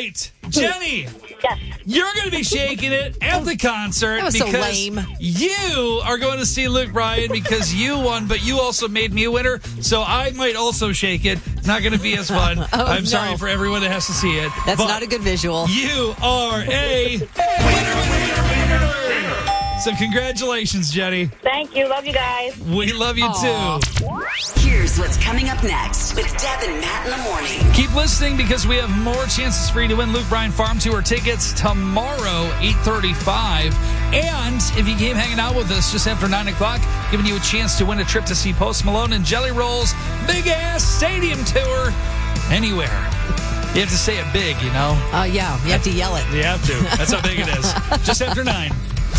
right, Jenny. Yes. You're going to be shaking it at the concert That was because so lame. you are going to see Luke Bryan because you won, but you also made me a winner, so I might also shake it. It's not going to be as fun. I'm sorry for everyone that has to see it. That's not a good visual. You are a winner. So congratulations, Jenny. Thank you. Love you guys. We love you too. Here's what's coming up next with Deb and Matt in the morning. Keep listening because we have more chances for you to win Luke Bryan Farm Tour tickets tomorrow, 8:35. And if you came hanging out with us just after 9 o'clock, giving you a chance to win a trip to see Post Malone and Jelly Roll's big-ass stadium tour anywhere. You have to say it big, you know? Yeah, you have to yell it. You have to. That's how big it is. Just after 9.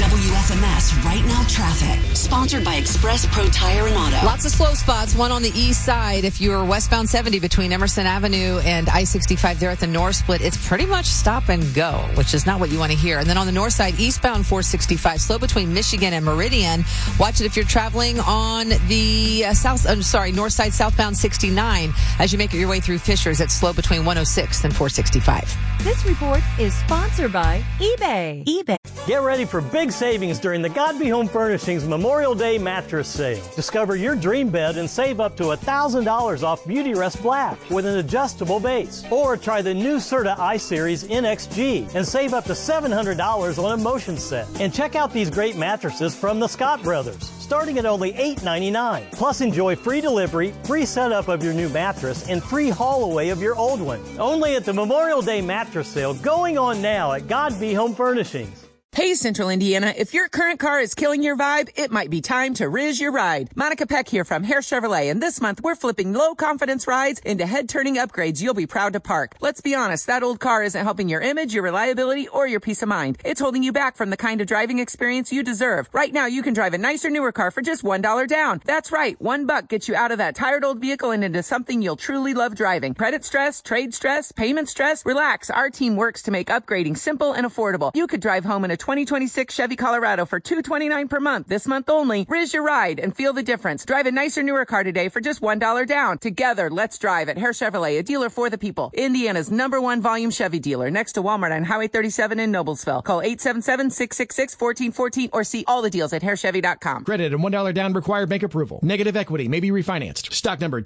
WFMS Right Now Traffic, sponsored by Express Pro Tire and Auto. Lots of slow spots. One on the east side. If you're westbound 70 between Emerson Avenue and I-65 there at the north split, it's pretty much stop and go, which is not what you want to hear. And then on the north side, eastbound 465, slow between Michigan and Meridian. Watch it if you're traveling on the north side, southbound 69. As you make your way through Fishers, it's slow between 106 and 465. This report is sponsored by eBay. Get ready for big savings during the God Be Home Furnishings Memorial Day mattress sale. Discover your dream bed and save up to $1,000 off Beautyrest Black with an adjustable base. Or try the new Serta I-Series NXG and save up to $700 on a motion set. And check out these great mattresses from the Scott Brothers, starting at only $8.99. Plus enjoy free delivery, free setup of your new mattress, and free haul away of your old one. Only at the Memorial Day mattress sale going on now at God Be Home Furnishings. Hey, Central Indiana, if your current car is killing your vibe, it might be time to Riz your ride. Monica Peck here from Hare Chevrolet, and this month we're flipping low-confidence rides into head-turning upgrades you'll be proud to park. Let's be honest, that old car isn't helping your image, your reliability, or your peace of mind. It's holding you back from the kind of driving experience you deserve. Right now, you can drive a nicer, newer car for just $1 down. That's right, $1 gets you out of that tired old vehicle and into something you'll truly love driving. Credit stress, trade stress, payment stress, relax. Our team works to make upgrading simple and affordable. You could drive home in a 2026 Chevy Colorado for $229 per month. This month only. Riz your ride and feel the difference. Drive a nicer, newer car today for just $1 down. Together, let's drive at Hare Chevrolet, a dealer for the people. Indiana's #1 volume Chevy dealer, next to Walmart on Highway 37 in Noblesville. Call 877-666-1414 or see all the deals at HareChevy.com. Credit and $1 down required bank approval. Negative equity may be refinanced. Stock number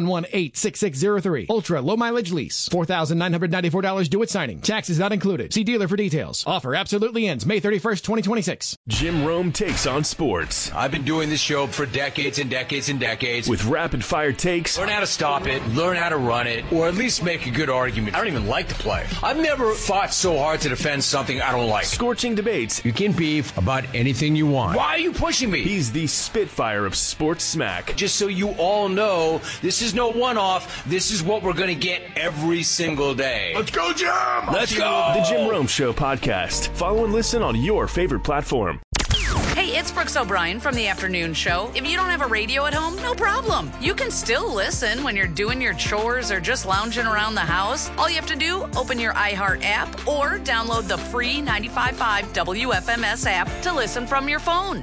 T1186603. Ultra low mileage lease. $4,994 due at signing. Taxes not included. See dealer for details. Offer absolutely ends May 31st, 2026. Jim Rome takes on sports. I've been doing this show for decades and decades and decades. With rapid-fire takes. Learn how to stop it, learn how to run it, or at least make a good argument. I don't even like to play. I've never fought so hard to defend something I don't like. Scorching debates. You can beef about anything you want. Why are you pushing me? He's the Spitfire of sports smack. Just so you all know, this is no one-off. This is what we're going to get every single day. Let's go, Jim! Let's go! The Jim Rome Show podcast. Follow and listen on your favorite platform. Hey, it's Brooks O'Brien from The Afternoon Show. If you don't have a radio at home, no problem. You can still listen when you're doing your chores or just lounging around the house. All you have to do, open your iHeart app or download the free 95.5 WFMS app to listen from your phone.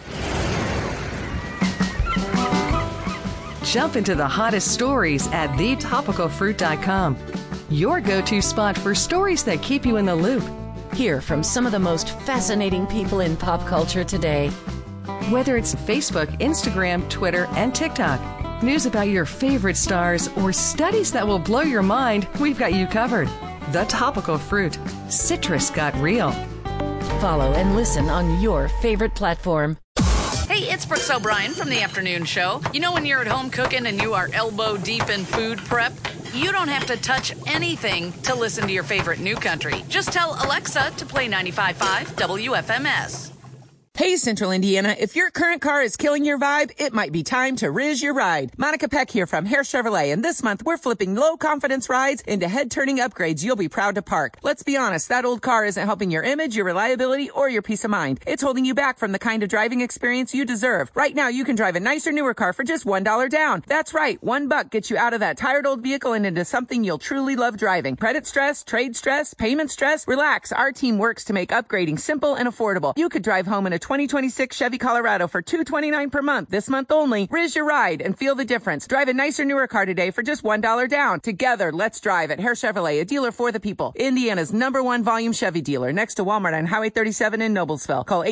Jump into the hottest stories at thetopicalfruit.com. Your go-to spot for stories that keep you in the loop. Hear from some of the most fascinating people in pop culture today. Whether it's Facebook, Instagram, Twitter, and TikTok, news about your favorite stars, or studies that will blow your mind, we've got you covered. The Topical Fruit. Citrus got real. Follow and listen on your favorite platform. Hey, it's Brooks O'Brien from The Afternoon Show. You know when you're at home cooking and you are elbow deep in food prep? You don't have to touch anything to listen to your favorite new country. Just tell Alexa to play 95.5 WFMS. Hey, Central Indiana, if your current car is killing your vibe, it might be time to Riz your ride. Monica Peck here from Hare Chevrolet, and this month we're flipping low-confidence rides into head-turning upgrades you'll be proud to park. Let's be honest, that old car isn't helping your image, your reliability, or your peace of mind. It's holding you back from the kind of driving experience you deserve. Right now, you can drive a nicer, newer car for just $1 down. That's right, $1 gets you out of that tired old vehicle and into something you'll truly love driving. Credit stress, trade stress, payment stress, relax. Our team works to make upgrading simple and affordable. You could drive home in a 2026 Chevy Colorado for $229 per month. This month only. Riz your ride and feel the difference. Drive a nicer, newer car today for just $1 down. Together, let's drive at Hare Chevrolet, a dealer for the people. Indiana's #1 volume Chevy dealer next to Walmart on Highway 37 in Noblesville. Call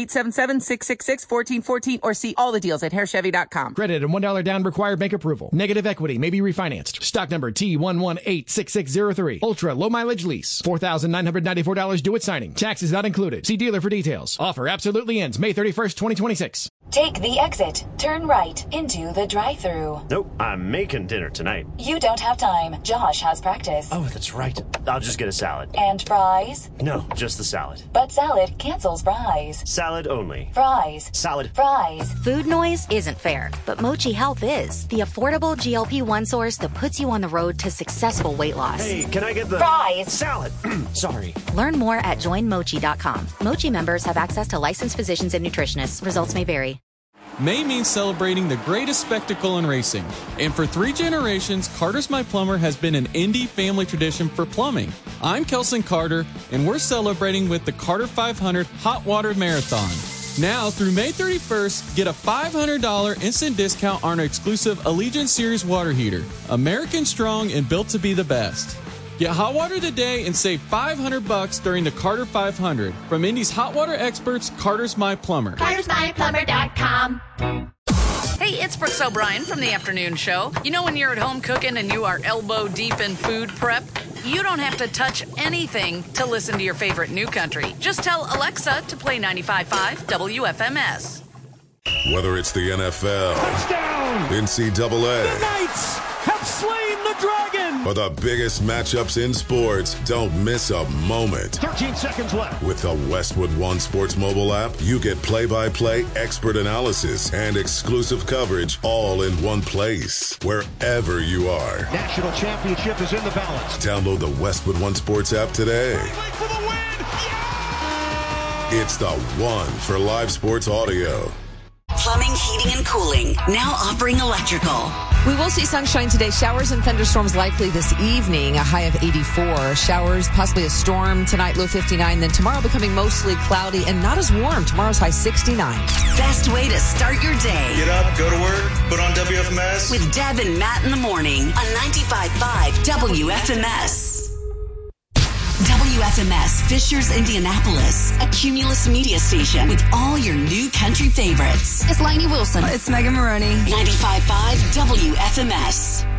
877-666-1414 or see all the deals at harechevy.com. Credit and $1 down required bank approval. Negative equity may be refinanced. Stock number T1186603. Ultra low mileage lease. $4,994 due at signing. Taxes not included. See dealer for details. Offer absolutely ends May 31st, 2026. Take the exit. Turn right into the drive-thru. Nope, I'm making dinner tonight. You don't have time. Josh has practice. Oh, that's right. I'll just get a salad. And fries? No, just the salad. But salad cancels fries. Salad only. Fries. Salad. Fries. Food noise isn't fair, but Mochi Health is. The affordable GLP-1 source that puts you on the road to successful weight loss. Hey, can I get the fries? Salad. Sorry. Learn more at joinmochi.com. Mochi members have access to licensed physicians and nutritionists. Results may vary. May means celebrating the greatest spectacle in racing. And for 3 generations, Carter's My Plumber has been an Indy family tradition for plumbing. I'm Kelson Carter, and we're celebrating with the Carter 500 Hot Water Marathon. Now, through May 31st, get a $500 instant discount on our exclusive Allegiant Series water heater. American strong and built to be the best. Get hot water today and save $500 during the Carter 500. From Indy's hot water experts, Carter's My Plumber. Carter'sMyPlumber.com. Hey, it's Brooks O'Brien from the afternoon show. You know when you're at home cooking and you are elbow deep in food prep? You don't have to touch anything to listen to your favorite new country. Just tell Alexa to play 95.5 WFMS. Whether it's the NFL, touchdown, NCAA, the Knights have slain the Dragon, or the biggest matchups in sports, don't miss a moment. 13 seconds left. With the Westwood One Sports mobile app, you get play-by-play expert analysis and exclusive coverage all in one place, wherever you are. National championship is in the balance. Download the Westwood One Sports app today. For the win. Yeah! It's the one for live sports audio. Plumbing, heating, and cooling. Now offering electrical. We will see sunshine today. Showers and thunderstorms likely this evening. A high of 84. Showers, possibly a storm tonight, low 59. Then tomorrow becoming mostly cloudy and not as warm. Tomorrow's high 69. Best way to start your day. Get up, go to work, put on WFMS. With Deb and Matt in the morning on 95.5 WFMS. WFMS, Fishers, Indianapolis, a Cumulus media station with all your new country favorites. It's Lainey Wilson. It's Megan Maroney. 95.5 WFMS.